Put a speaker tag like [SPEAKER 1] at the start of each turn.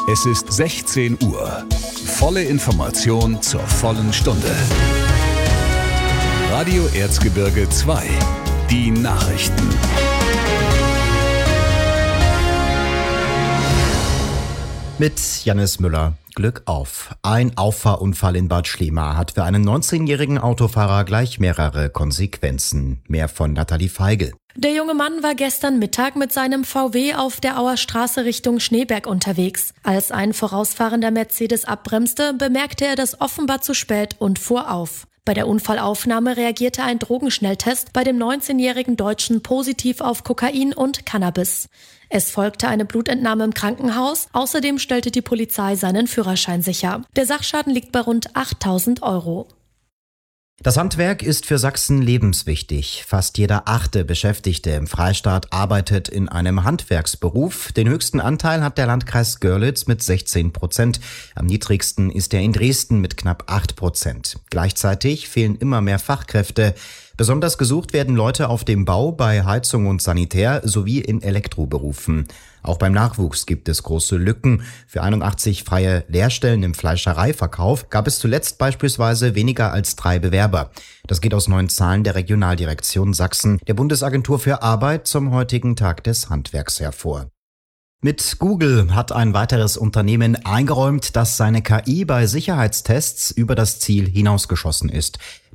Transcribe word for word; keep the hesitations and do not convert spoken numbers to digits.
[SPEAKER 1] Es ist sechzehn Uhr. Volle Information zur vollen Stunde. Radio Erzgebirge zwei. Die Nachrichten.
[SPEAKER 2] Mit Jannis Müller. Glück auf. Ein Auffahrunfall in Bad Schlema hat für einen neunzehnjährigen Autofahrer gleich mehrere Konsequenzen. Mehr von Nathalie Feigl.
[SPEAKER 3] Der junge Mann war gestern Mittag mit seinem V W auf der Auer Straße Richtung Schneeberg unterwegs. Als ein vorausfahrender Mercedes abbremste, bemerkte er das offenbar zu spät und fuhr auf. Bei der Unfallaufnahme reagierte ein Drogenschnelltest bei dem neunzehnjährigen Deutschen positiv auf Kokain und Cannabis. Es folgte eine Blutentnahme im Krankenhaus. Außerdem stellte die Polizei seinen Führerschein sicher. Der Sachschaden liegt bei rund achttausend Euro.
[SPEAKER 2] Das Handwerk ist für Sachsen lebenswichtig. Fast jeder achte Beschäftigte im Freistaat arbeitet in einem Handwerksberuf. Den höchsten Anteil hat der Landkreis Görlitz mit sechzehn Prozent. Am niedrigsten ist er in Dresden mit knapp acht Prozent. Gleichzeitig fehlen immer mehr Fachkräfte. Besonders gesucht werden Leute auf dem Bau, bei Heizung und Sanitär sowie in Elektroberufen. Auch beim Nachwuchs gibt es große Lücken. Für einundachtzig freie Lehrstellen im Fleischereiverkauf gab es zuletzt beispielsweise weniger als drei Bewerber. Das geht aus neuen Zahlen der Regionaldirektion Sachsen, der Bundesagentur für Arbeit, zum heutigen Tag des Handwerks hervor. Mit Google hat ein weiteres Unternehmen eingeräumt, dass seine K I bei Sicherheitstests über das Ziel hinausgeschossen ist.